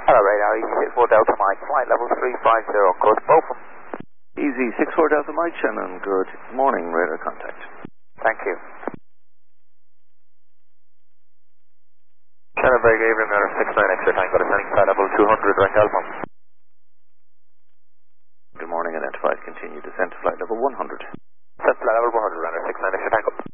Hello, radar, Easy 64 Delta Mike, flight level 350, course Beaufort. Easy 64 Delta Mike, Shannon, good morning, radar contact. Thank you. Shannon, very good evening, radar 69 extra tango, descending flight level 200, right Alpha. Good morning, identified, continue descent to flight level 100. Descent to flight level 100, radar 69 extra tango.